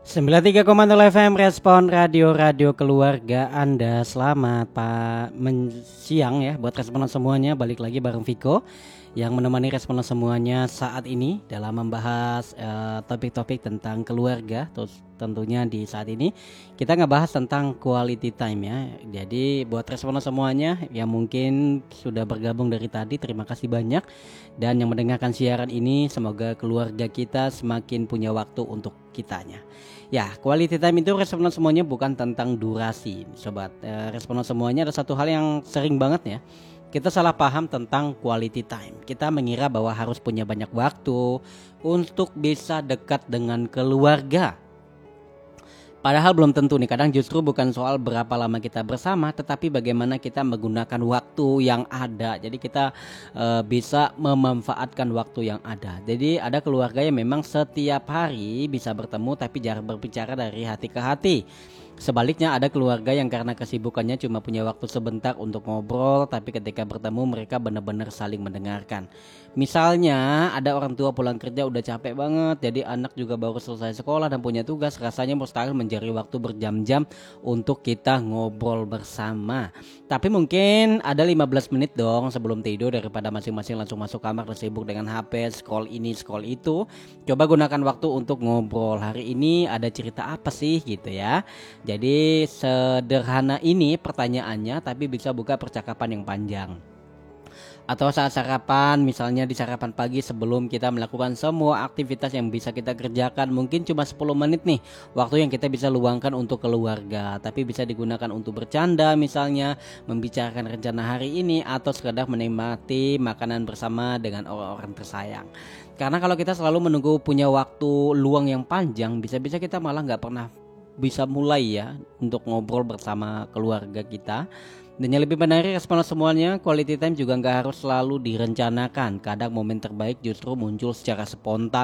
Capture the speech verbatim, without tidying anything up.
sembilan puluh tiga koma nol F M Respon Radio Radio Keluarga Anda. Selamat Pak men- siang ya buat responden semuanya. Balik lagi bareng Viko yang menemani responden semuanya saat ini dalam membahas eh, topik-topik tentang keluarga. Terus tentunya di saat ini kita ngebahas tentang quality time ya. Jadi buat responden semuanya yang mungkin sudah bergabung dari tadi, terima kasih banyak. Dan yang mendengarkan siaran ini, semoga keluarga kita semakin punya waktu untuk kitanya. Ya, quality time itu responden semuanya bukan tentang durasi, sobat. E, responden semuanya ada satu hal yang sering banget ya. Kita salah paham tentang quality time. Kita mengira bahwa harus punya banyak waktu untuk bisa dekat dengan keluarga. Padahal belum tentu nih, kadang justru bukan soal berapa lama kita bersama, tetapi bagaimana kita menggunakan waktu yang ada. Jadi kita e, bisa memanfaatkan waktu yang ada. Jadi ada keluarga yang memang setiap hari bisa bertemu tapi jarang berbicara dari hati ke hati. Sebaliknya ada keluarga yang karena kesibukannya cuma punya waktu sebentar untuk ngobrol, tapi ketika bertemu mereka benar-benar saling mendengarkan. Misalnya ada orang tua pulang kerja udah capek banget, jadi anak juga baru selesai sekolah dan punya tugas, rasanya mustahil mencari waktu berjam-jam untuk kita ngobrol bersama. Tapi mungkin ada lima belas menit dong sebelum tidur, daripada masing-masing langsung masuk kamar dan sibuk dengan H P, scroll ini scroll itu. Coba gunakan waktu untuk ngobrol. Hari ini ada cerita apa sih gitu ya. Jadi sederhana ini pertanyaannya, tapi bisa buka percakapan yang panjang. Atau saat sarapan, misalnya di sarapan pagi sebelum kita melakukan semua aktivitas yang bisa kita kerjakan, mungkin cuma sepuluh menit nih waktu yang kita bisa luangkan untuk keluarga. Tapi bisa digunakan untuk bercanda, misalnya membicarakan rencana hari ini, atau sekedar menikmati makanan bersama dengan orang-orang tersayang. Karena kalau kita selalu menunggu punya waktu luang yang panjang, bisa-bisa kita malah gak pernah bisa mulai ya untuk ngobrol bersama keluarga kita. Dan yang lebih menarik, respon semuanya, quality time juga nggak harus selalu direncanakan. Kadang momen terbaik justru muncul secara spontan